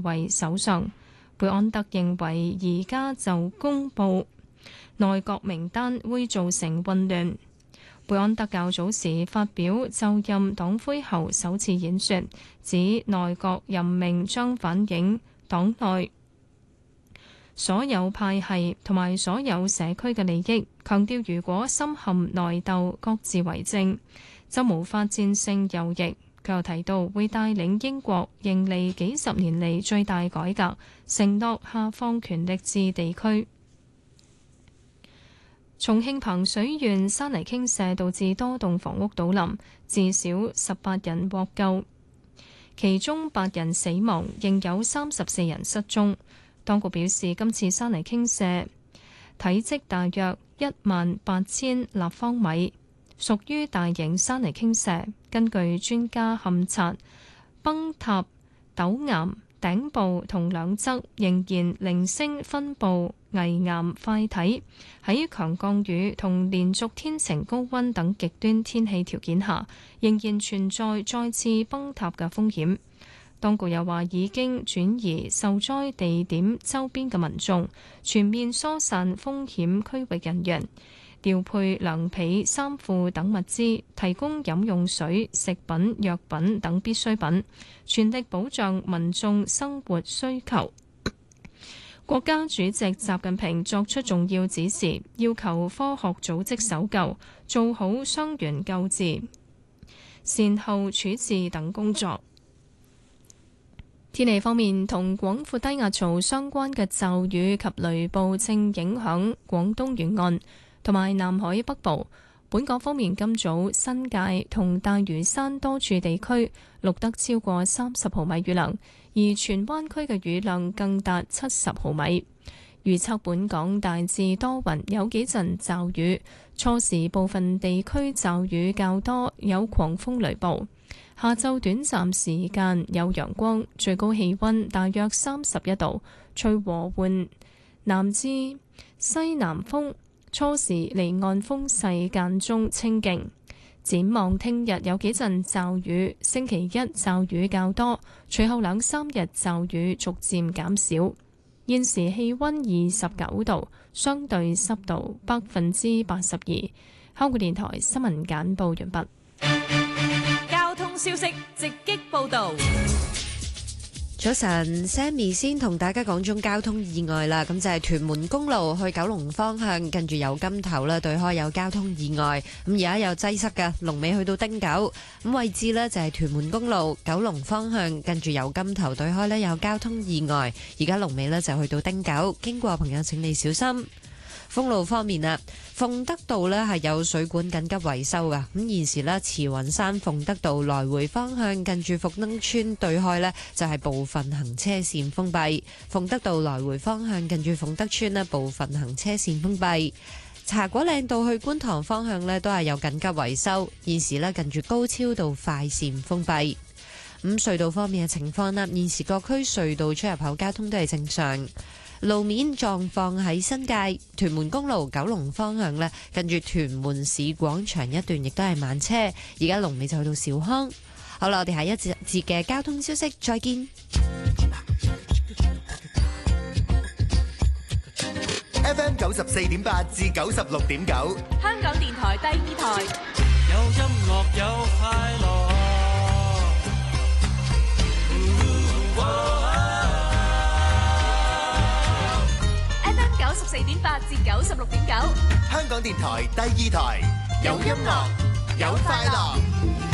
為首相。貝安特認為而家就公布內閣名單會造成混亂。貝安特較早時發表就任黨魁後首次演說，指內閣任命將反映黨內所有派系同埋所有社區嘅利益，強調如果深陷內鬥、各自為政，就無法戰勝右翼。佢又提到會帶領英國迎嚟幾十年嚟最大改革，承諾下放權力至地區。重慶彭水縣山泥傾瀉導致多棟房屋倒冧，至少18人獲救，其中8人死亡，仍有34人失蹤。當局表示，今次山泥傾瀉體積大約18000立方米，屬於大型山泥傾瀉。根據專家勘察，崩塌陡岩頂部同兩側仍然零星分布危岩塊體，喺強降雨同連續天晴高溫等極端天氣條件下，仍然存在再次崩塌嘅風險。當局又話已經轉移受災地點周邊嘅民眾，全面疏散風險區域人員，調配涼被、衫褲等物資，提供飲用水、食品、藥品等必需品，全力保障民眾生活需求。國家主席習近平作出重要指示，要求科學組織搜救，做好傷員救治、善後處置等工作。天氣方面，同廣闊低壓槽相關嘅驟雨及雷暴正影響廣東沿岸同埋南海北部。本港方面，今早新界同大嶼山多處地區錄得超過30毫米雨量，而荃灣區嘅雨量更達70毫米。預測本港大致多雲，有幾陣驟雨，初時部分地區驟雨較多，有狂風雷暴。下晝短暫時間有陽光，最高氣溫大約31度，吹和緩南至西南風，初時離岸風勢間中清勁。展望聽日有幾陣驟雨，星期一驟雨較多，隨後2、3日驟雨逐漸減少。現時氣溫29度，相對濕度82%。香港電台新聞簡報完畢。 消息直擊報道。 早晨 ，Sammy 先同大家講中交通意外啦。咁就係屯門公路去九龍方向，近住油柑頭啦，對開有交通意外。咁而家有擠塞嘅，龍尾去到汀九。咁位置呢就係屯門公路九龍方向，近住油柑頭對開呢有交通意外。而家龍尾呢就去到汀九，經過朋友請你小心。封路方面啊，鳳德道呢係有水管緊急維修噶，咁現時呢，慈雲山鳳德道來回方向近住福登村對開呢，就係部分行車線封閉，鳳德道來回方向近住鳳德村呢，部分行車線封閉。茶果嶺道去觀塘方向呢，都係有緊急維修，現時呢，近住高超道快線封閉。咁隧道方面嘅情況啦，現時各區隧道出入口交通都係正常。路面狀況喺新界屯門公路九龍方向呢，近住屯門市廣場一段亦都係慢車，而家龍尾就去到兆康。好啦，我哋下一節嘅交通消息再見。 FM 94.8至96.9， 香港電台第2台， 有音樂有快樂。 94.8至96.9， 香港電台第2台，有音樂有快樂。